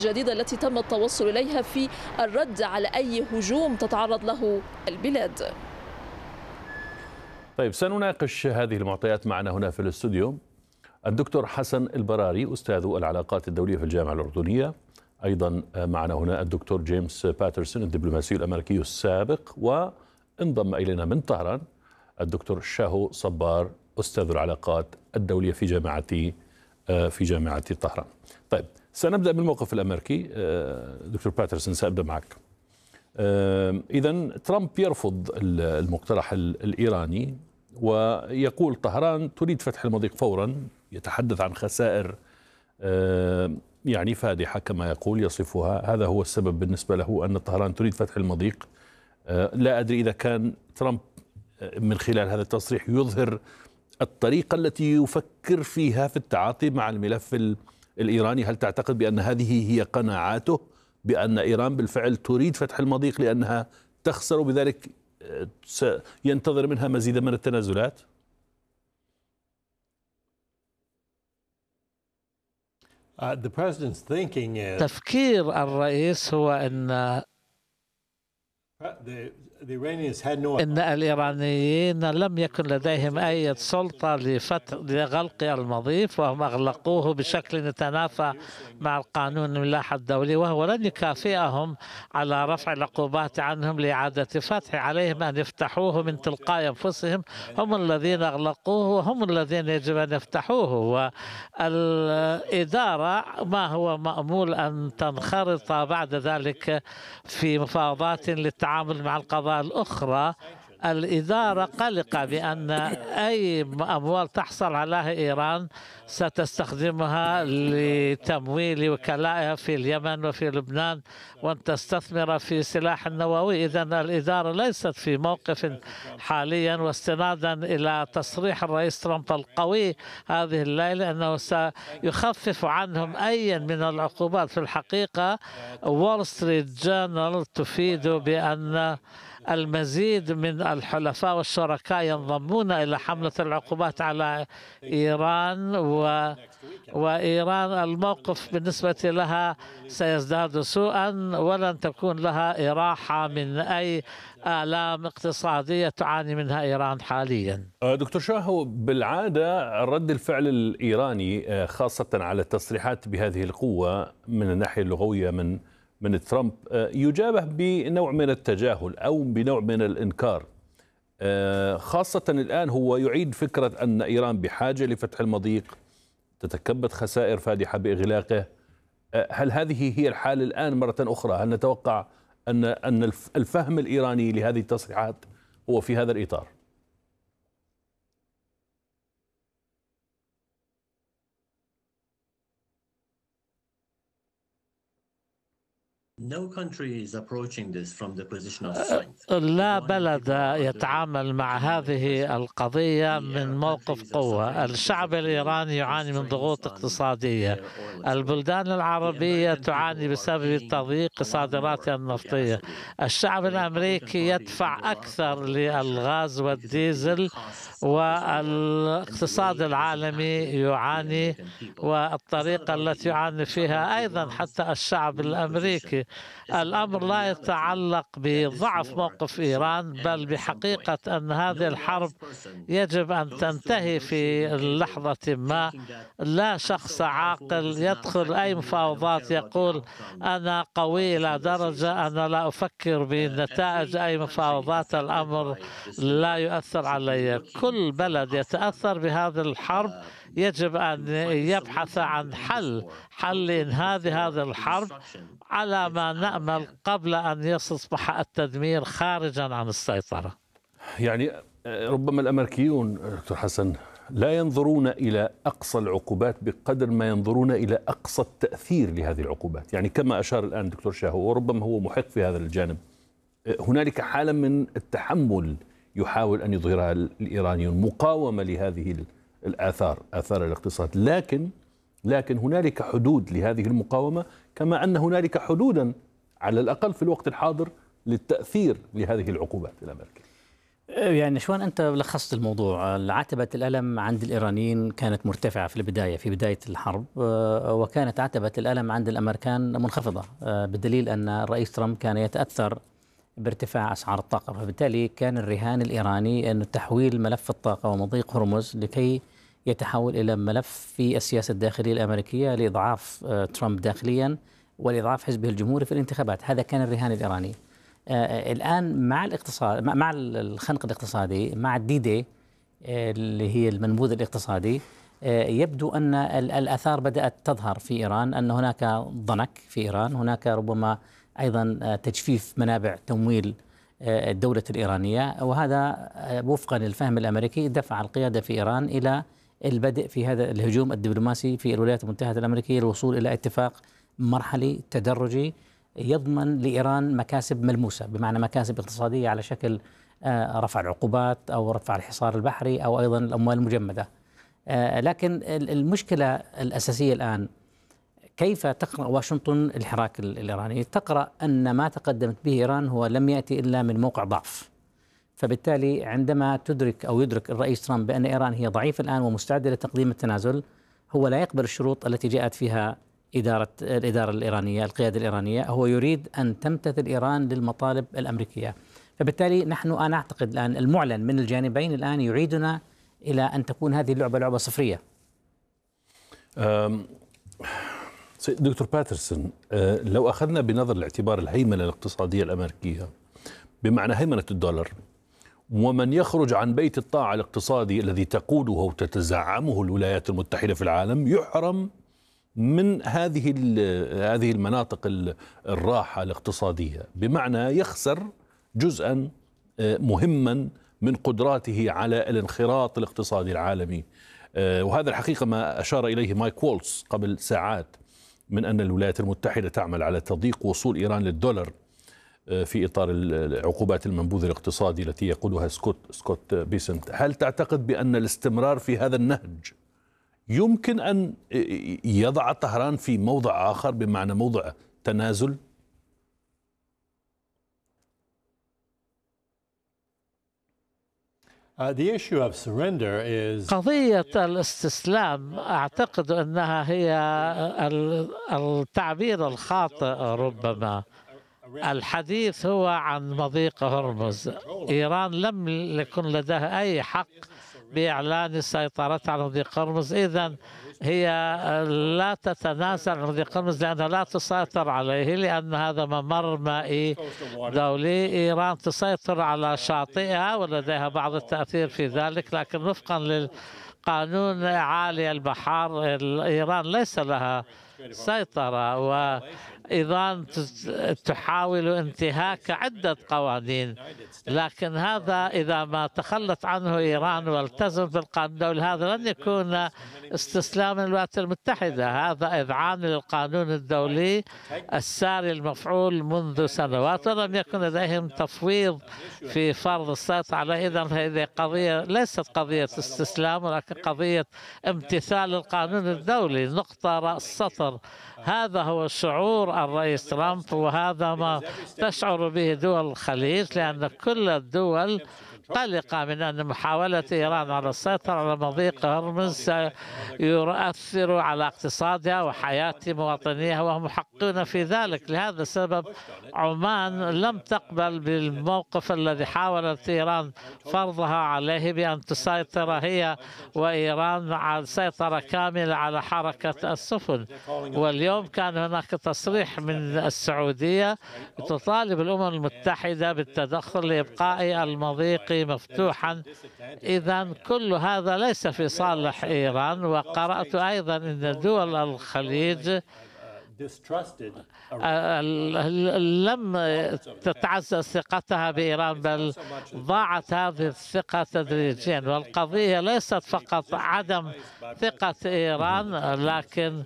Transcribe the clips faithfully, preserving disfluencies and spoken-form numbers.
الجديدة التي تم التوصل إليها في الرد على أي هجوم تتعرض له البلاد. طيب، سنناقش هذه المعطيات معنا هنا في الاستوديو الدكتور حسن البراري أستاذ العلاقات الدولية في الجامعة الأردنية، أيضا معنا هنا الدكتور جيمس باترسون الدبلوماسي الأمريكي السابق، وانضم إلينا من طهران الدكتور شاهو صبار أستاذ العلاقات الدولية في جامعة في جامعة طهران. طيب، سنبدأ بالموقف الأمريكي. دكتور باترسون، سأبدأ معك. إذن ترامب يرفض المقترح الإيراني ويقول طهران تريد فتح المضيق فورا، يتحدث عن خسائر يعني فادحة كما يقول يصفها. هذا هو السبب بالنسبة له أن طهران تريد فتح المضيق. لا أدري إذا كان ترامب من خلال هذا التصريح يظهر الطريقة التي يفكر فيها في التعاطي مع الملف الإيراني. هل تعتقد بأن هذه هي قناعاته بأن إيران بالفعل تريد فتح المضيق لأنها تخسر وبذلك ينتظر منها مزيدا من التنازلات؟ تفكير الرئيس هو أن إن الإيرانيين لم يكن لديهم أي سلطة لفتح لغلق المضيق، وهم أغلقوه بشكل يتنافى مع القانون الملاحة الدولي، وهو لن يكافئهم على رفع العقوبات عنهم لإعادة فتحه. عليهم أن يفتحوه من تلقاء أنفسهم، هم الذين أغلقوه وهم الذين يجب أن يفتحوه. والإدارة ما هو مأمول أن تنخرط بعد ذلك في مفاوضات للتعامل مع القضايا الأخرى. الإدارة قلقة بأن أي أموال تحصل عليها إيران ستستخدمها لتمويل وكلائها في اليمن وفي لبنان، وأن تستثمر في سلاح نووي. إذن الإدارة ليست في موقف حاليا، واستنادا إلى تصريح الرئيس ترامب القوي هذه الليلة أنه سيخفف عنهم أي من العقوبات. في الحقيقة وول ستريت جورنال تفيد بأن المزيد من الحلفاء والشركاء ينضمون إلى حملة العقوبات على إيران، و... وإيران الموقف بالنسبة لها سيزداد سوءا، ولن تكون لها إراحة من أي آلام اقتصادية تعاني منها إيران حاليا. دكتور شاهو، بالعادة رد الفعل الإيراني خاصة على التصريحات بهذه القوة من الناحية اللغوية من من ترامب يجابه بنوع من التجاهل أو بنوع من الإنكار، خاصة الآن هو يعيد فكرة أن إيران بحاجة لفتح المضيق، تتكبد خسائر فادحة بإغلاقه. هل هذه هي الحالة الآن مرة أخرى؟ هل نتوقع أن أن الفهم الإيراني لهذه التصريحات هو في هذا الإطار؟ لا بلد يتعامل مع هذه القضية من موقف قوة. الشعب الإيراني يعاني من ضغوط اقتصادية، البلدان العربية تعاني بسبب تضييق صادراتها النفطية، الشعب الأمريكي يدفع أكثر للغاز والديزل، والاقتصاد العالمي يعاني، والطريقة التي يعاني فيها أيضا حتى الشعب الأمريكي. الأمر لا يتعلق بضعف موقف إيران، بل بحقيقة أن هذه الحرب يجب أن تنتهي في لحظة ما. لا شخص عاقل يدخل أي مفاوضات يقول أنا قوي إلى درجة أنا لا أفكر بنتائج أي مفاوضات، الأمر لا يؤثر علي. كل بلد يتأثر بهذه الحرب يجب أن يبحث عن حل حل لإنهاء هذه الحرب على ما نأمل قبل أن يصبح التدمير خارجا عن السيطرة. يعني ربما الأمريكيون دكتور حسن لا ينظرون إلى أقصى العقوبات بقدر ما ينظرون إلى أقصى التأثير لهذه العقوبات. يعني كما أشار الآن دكتور شاهو، وربما هو محق في هذا الجانب، هنالك حالة من التحمل يحاول أن يظهرها الإيرانيون، مقاومة لهذه الآثار آثار الاقتصاد، لكن لكن هنالك حدود لهذه المقاومة، كما أن هنالك حدودا على الأقل في الوقت الحاضر للتأثير لهذه العقوبات الأمريكية. يعني شلون أنت لخصت الموضوع. عتبة الألم عند الإيرانيين كانت مرتفعة في البداية في بداية الحرب، وكانت عتبة الألم عند الأمريكان منخفضة، بالدليل أن الرئيس ترامب كان يتأثر بارتفاع أسعار الطاقة، فبالتالي كان الرهان الإيراني أن تحويل ملف الطاقة ومضيق هرمز لكي يتحول إلى ملف في السياسة الداخلية الأمريكية لإضعاف ترامب داخليا ولإضعاف حزبه الجمهوري في الانتخابات. هذا كان الرهان الإيراني. آه الآن مع الاقتصاد، مع الخنق الاقتصادي، مع الدي دي آه اللي هي المنبوذ الاقتصادي، آه يبدو أن الآثار بدأت تظهر في إيران، أن هناك ضنك في إيران، هناك ربما أيضا آه تجفيف منابع تمويل آه الدولة الإيرانية، وهذا آه وفقا للفهم الأمريكي دفع القيادة في إيران إلى البدء في هذا الهجوم الدبلوماسي في الولايات المتحدة الأمريكية للوصول إلى اتفاق مرحلي تدرجي يضمن لإيران مكاسب ملموسة، بمعنى مكاسب اقتصادية على شكل رفع العقوبات أو رفع الحصار البحري أو أيضا الأموال المجمدة. لكن المشكلة الأساسية الآن كيف تقرأ واشنطن الحراك الإيراني؟ تقرأ أن ما تقدمت به إيران هو لم يأتي إلا من موقع ضعف، فبالتالي عندما تدرك أو يدرك الرئيس ترامب بأن إيران هي ضعيفة الآن ومستعدة لتقديم التنازل، هو لا يقبل الشروط التي جاءت فيها إدارة الإدارة الإيرانية، القيادة الإيرانية. هو يريد أن تمتثل إيران للمطالب الأمريكية. فبالتالي نحن أنا أعتقد الآن المعلن من الجانبين الآن يعيدنا إلى أن تكون هذه اللعبة لعبة صفرية. دكتور باترسون، لو أخذنا بنظر الاعتبار الهيمنة الاقتصادية الأمريكية بمعنى هيمنة الدولار، ومن يخرج عن بيت الطاعة الاقتصادي الذي تقوده وتتزعمه الولايات المتحدة في العالم يحرم من هذه هذه المناطق الراحة الاقتصادية، بمعنى يخسر جزءا مهما من قدراته على الانخراط الاقتصادي العالمي. وهذا الحقيقة ما أشار إليه مايك وولتز قبل ساعات، من أن الولايات المتحدة تعمل على تضييق وصول إيران للدولار في إطار العقوبات المنبوذ الاقتصادي التي يقودها سكوت سكوت بيسنت. هل تعتقد بأن الاستمرار في هذا النهج يمكن أن يضع طهران في موضع آخر، بمعنى موضع تنازل؟ قضية الاستسلام أعتقد أنها هي التعبير الخاطئ ربما. الحديث هو عن مضيق هرمز. إيران لم يكن لديها أي حق بإعلان السيطرة على مضيق هرمز، إذن هي لا تتنازل عن مضيق هرمز لأنها لا تسيطر عليه، لأن هذا ممر مائي دولي. إيران تسيطر على شاطئها ولديها بعض التأثير في ذلك، لكن وفقا للقانون عالي البحار إيران ليس لها سيطرة، وإيران تحاول انتهاك عدة قوانين، لكن هذا إذا ما تخلت عنه إيران والتزم بالقانون الدولي هذا لن يكون استسلاما للولايات المتحدة، هذا إذعان للقانون الدولي الساري المفعول منذ سنوات، ولم يكن لديهم تفويض في فرض السيطرة عليه. إذن هذه قضية ليست قضية استسلام ولكن قضية امتثال القانون الدولي، نقطة رأس سطر. هذا هو شعور الرئيس ترامب، وهذا ما تشعر به دول الخليج، لأن كل الدول قلقة من أن محاولة إيران على السيطرة على مضيق هرمز يؤثر على اقتصادها وحياة مواطنيها، وهم محققون في ذلك. لهذا السبب عمان لم تقبل بالموقف الذي حاولت إيران فرضها عليه بأن تسيطر هي وإيران على سيطرة كاملة على حركة السفن. واليوم كان هناك تصريح من السعودية تطالب الأمم المتحدة بالتدخل لإبقاء المضيق مفتوحا. إذن كل هذا ليس في صالح إيران. وقرأت أيضا أن دول الخليج لم تتعزز ثقتها بإيران، بل ضاعت هذه الثقة تدريجيا. والقضية ليست فقط عدم ثقة إيران، لكن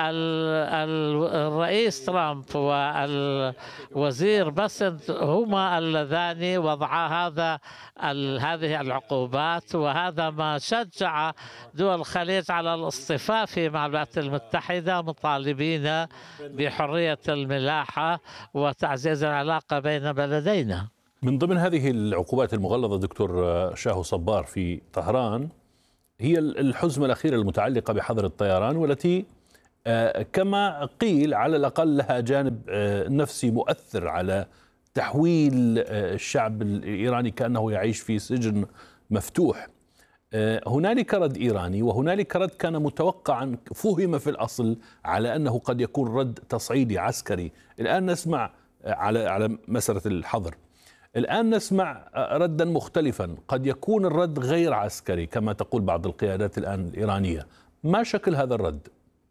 الرئيس ترامب والوزير باسنت هما اللذان وضعا هذا هذه العقوبات، وهذا ما شجع دول الخليج على الاصطفاف مع الولايات المتحدة مطالبين بحرية الملاحة وتعزيز العلاقة بين بلدينا. من ضمن هذه العقوبات المغلظة دكتور شاهو صبار في طهران هي الحزمة الأخيرة المتعلقة بحظر الطيران، والتي كما قيل على الأقل لها جانب نفسي مؤثر على تحويل الشعب الإيراني كأنه يعيش في سجن مفتوح. هنالك رد إيراني وهنالك رد كان متوقعا، فهم في الأصل على أنه قد يكون رد تصعيدي عسكري. الآن نسمع على على مسألة الحظر، الآن نسمع ردا مختلفا، قد يكون الرد غير عسكري كما تقول بعض القيادات الآن الإيرانية. ما شكل هذا الرد؟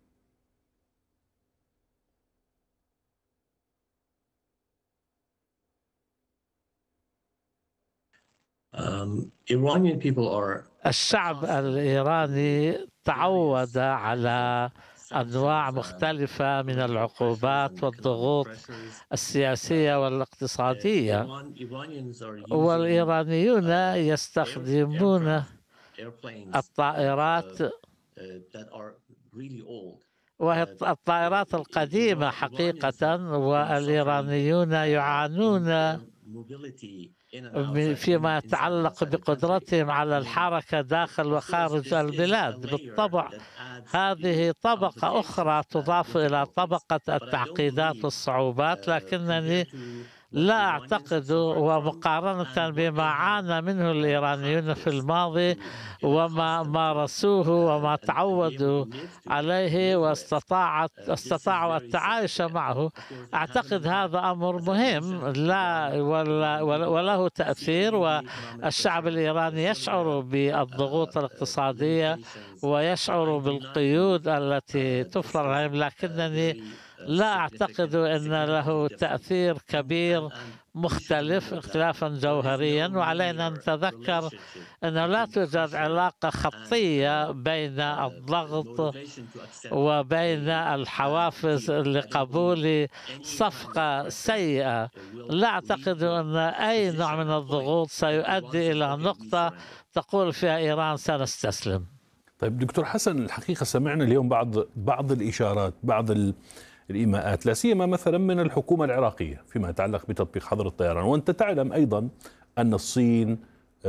الشعب الإيراني تعود على أنواع مختلفة من العقوبات والضغوط السياسية والاقتصادية، والإيرانيون يستخدمون الطائرات، وهي الطائرات القديمة حقيقة، والإيرانيون يعانون فيما يتعلق بقدرتهم على الحركة داخل وخارج البلاد. بالطبع هذه طبقة أخرى تضاف إلى طبقة التعقيدات والصعوبات، لكنني لا أعتقد، ومقارنة بما عانى منه الإيرانيون في الماضي وما مارسوه وما تعودوا عليه واستطاعت استطاعوا التعايش معه، أعتقد هذا أمر مهم لا وله تأثير. والشعب الإيراني يشعر بالضغوط الاقتصادية ويشعر بالقيود التي تفرض عليهم، لكنني لا أعتقد أن له تأثير كبير مختلف اختلافا جوهريا. وعلينا أن نتذكر أنه لا توجد علاقة خطية بين الضغط وبين الحوافز لقبول صفقة سيئة. لا أعتقد أن أي نوع من الضغوط سيؤدي إلى نقطة تقول فيها إيران سنستسلم. طيب دكتور حسن، الحقيقة سمعنا اليوم بعض بعض الإشارات، بعض ال الإيماءات، لا سيما مثلا من الحكومة العراقية فيما يتعلق بتطبيق حظر الطيران. وأنت تعلم أيضا أن الصين،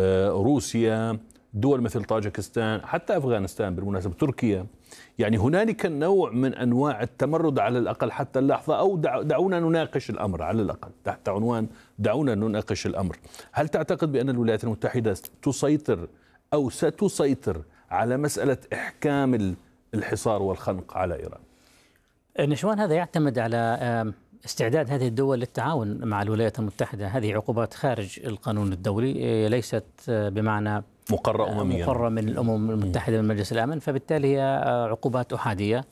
روسيا، دول مثل طاجكستان، حتى أفغانستان بالمناسبة، تركيا، يعني هنالك نوع من أنواع التمرد على الأقل حتى اللحظة، أو دعونا نناقش الأمر على الأقل تحت عنوان دعونا نناقش الأمر. هل تعتقد بأن الولايات المتحدة تسيطر أو ستسيطر على مسألة إحكام الحصار والخنق على إيران؟ نشوان، هذا يعتمد على استعداد هذه الدول للتعاون مع الولايات المتحدة. هذه عقوبات خارج القانون الدولي، ليست بمعنى مقرة أمميا مقرة من الأمم المتحدة من مجلس الأمن، فبالتالي هي عقوبات أحادية.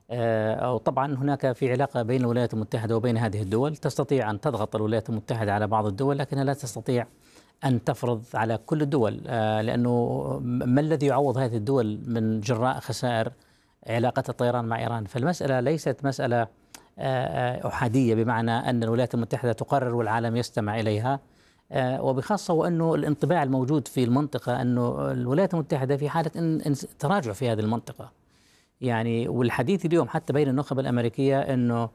أو طبعا هناك في علاقة بين الولايات المتحدة وبين هذه الدول، تستطيع أن تضغط الولايات المتحدة على بعض الدول لكنها لا تستطيع أن تفرض على كل الدول، لأنه ما الذي يعوض هذه الدول من جراء خسائر علاقة الطيران مع إيران؟ فالمسألة ليست مسألة أحادية بمعنى أن الولايات المتحدة تقرر والعالم يستمع إليها، وبخاصة وأنه الانطباع الموجود في المنطقة أنه الولايات المتحدة في حالة إن تراجع في هذه المنطقة. يعني والحديث اليوم حتى بين النخب الأمريكية أنه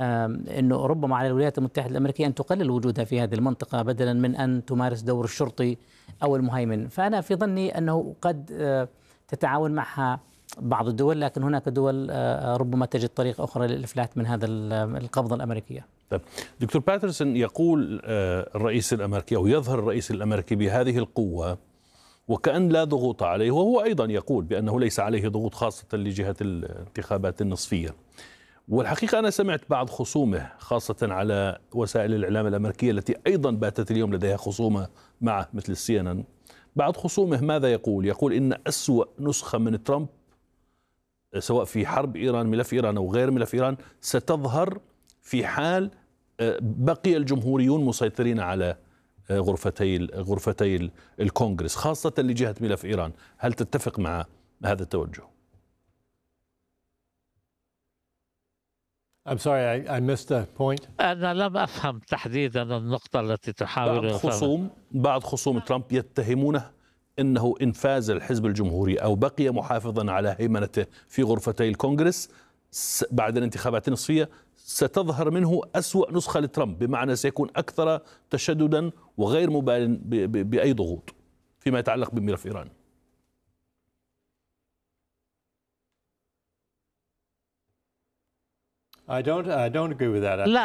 أنه ربما على الولايات المتحدة الأمريكية أن تقلل وجودها في هذه المنطقة بدلا من أن تمارس دور الشرطي أو المهيمن. فأنا في ظني أنه قد تتعاون معها بعض الدول، لكن هناك دول ربما تجد طريقة أخرى للإفلات من هذا القبضة الأمريكية. طيب دكتور باترسون، يقول الرئيس الأمريكي أو يظهر الرئيس الأمريكي بهذه القوة وكأن لا ضغوط عليه، وهو أيضا يقول بأنه ليس عليه ضغوط خاصة لجهة الانتخابات النصفية. والحقيقة أنا سمعت بعض خصومه خاصة على وسائل الإعلام الأمريكية التي أيضا باتت اليوم لديها خصومة معه مثل السي ان ان. بعض خصومه ماذا يقول؟ يقول إن أسوأ نسخة من ترامب سواء في حرب إيران، ملف إيران أو غير ملف إيران، ستظهر في حال بقي الجمهوريون مسيطرين على غرفتي غرفتي الكونغرس خاصة لجهة ملف إيران. هل تتفق مع هذا التوجه؟ I'm sorry, I, I missed the point. أنا لم أفهم تحديدا النقطة التي تحاول. بعض خصوم بعض خصوم ترامب يتهمونه أنه إن فاز الحزب الجمهوري أو بقي محافظا على هيمنته في غرفتي الكونغرس بعد الانتخابات النصفية ستظهر منه أسوأ نسخة لترامب، بمعنى سيكون أكثر تشددا وغير مبال بأي ضغوط فيما يتعلق بملف إيران. I don't, I don't agree with that. لا